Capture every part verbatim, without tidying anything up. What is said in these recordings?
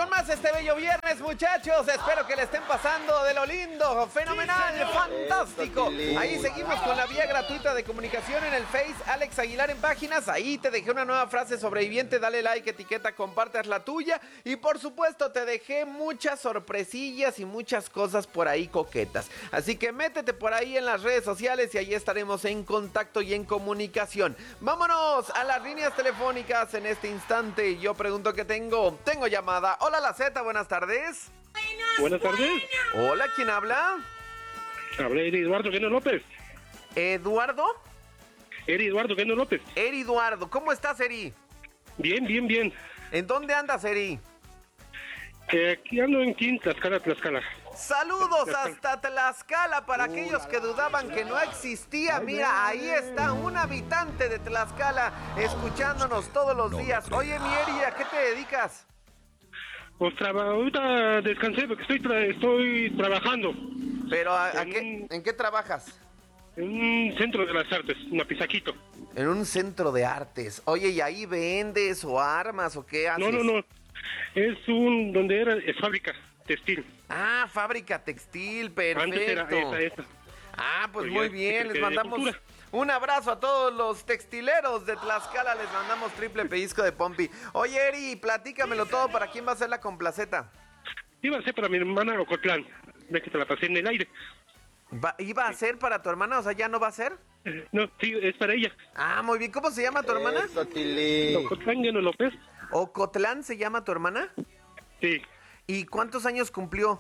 con más este bello viernes, muchachos. Espero que le estén pasando de lo lindo, fenomenal, sí, fantástico. Ahí seguimos con la vía gratuita de comunicación en el Face, Alex Aguilar en páginas. Ahí te dejé una nueva frase sobreviviente. Dale like, etiqueta, comparte, haz la tuya. Y por supuesto te dejé muchas sorpresillas y muchas cosas por ahí coquetas. Así que métete por ahí en las redes sociales y ahí estaremos en contacto y en comunicación. Vámonos a las líneas telefónicas en este instante. Yo pregunto qué tengo. Tengo llamada. Hola, la Z, buenas tardes. Buenas, buenas tardes. Hola, ¿quién habla? Habla Eri Eduardo Geno López. ¿Eduardo? Eri Eduardo Geno López. Eri Eduardo, ¿cómo estás, Eri? Bien, bien, bien. ¿En dónde andas, Eri? Eh, aquí ando en Quín, Tlaxcala, Tlaxcala. Saludos hasta Tlaxcala para aquellos que dudaban que no existía. Mira, ahí está un habitante de Tlaxcala escuchándonos todos los días. Oye, mi Eri, ¿a qué te dedicas? Pues traba, ahorita descansé porque estoy, tra estoy trabajando. ¿Pero a, a en, qué, un, en qué trabajas? En un centro de las artes, en Apizaquito. En un centro de artes. Oye, ¿y ahí vendes o armas o qué haces? No, no, no. Es un, donde era, es fábrica textil. Ah, fábrica textil, perfecto. Antes era esa, esa. Ah, pues Pero muy ya, bien, les de mandamos cultura. un abrazo a todos los textileros de Tlaxcala, les mandamos triple pellizco de pompi. Oye, Eri, platícamelo todo, ¿para quién va a ser la complaceta? Iba a ser para mi hermana Ocotlán, de que te la pasé en el aire. Va, ¿Iba a ser para tu hermana? O sea, ¿ya no va a ser? No, sí, es para ella. Ah, muy bien, ¿cómo se llama tu hermana? Ocotlán Geno López. ¿Ocotlán se llama tu hermana? Sí. ¿Y cuántos años cumplió?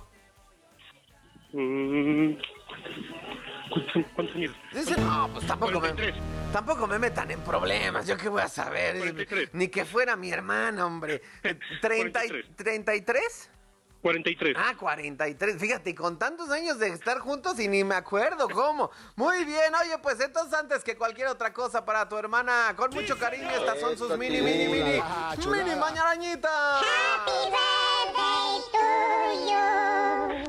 Mm, ¿Cuántos años? Dice, no, pues tampoco me, cuarenta y tres. tampoco me metan en problemas. ¿Yo qué voy a saber? cuarenta y tres. Ni que fuera mi hermana, hombre. ¿treinta, cuarenta y tres. ¿treinta y tres? cuarenta y tres. Ah, cuarenta y tres. Fíjate, y con tantos años de estar juntos y ni me acuerdo cómo. Muy bien, oye, pues entonces antes que cualquier otra cosa para tu hermana, con mucho cariño, estas son sus mini, mini, mini, mini mañarañitas. Happy birthday to you.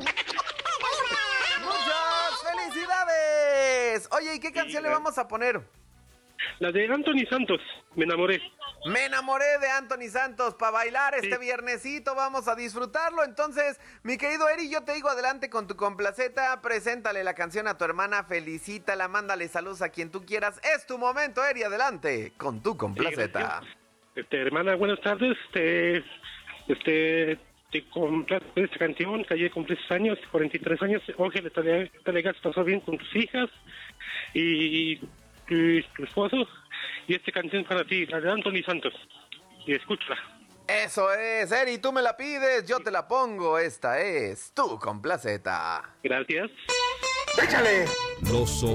¡Muchas felicidades! Oye, ¿y qué canción le vamos a poner? La de Anthony Santos, Me enamoré. Me enamoré de Anthony Santos para bailar este Sí. viernesito, vamos a disfrutarlo. Entonces, mi querido Eri, yo te digo adelante con tu complaceta, preséntale la canción a tu hermana, felicítala, mándale saludos a quien tú quieras. Es tu momento, Eri, adelante con tu complaceta. Sí, este, hermana, buenas tardes. Este, este, te complace esta canción, que ayer cumpliste años, cuarenta y tres años. Ojalá te, te le pasó bien con tus hijas y tu, tu esposo. Y esta canción para ti, la de Anthony Santos. Y escúchala. Eso es, Eri, tú me la pides, yo te la pongo. Esta es tu complaceta. Gracias. ¡Échale! Los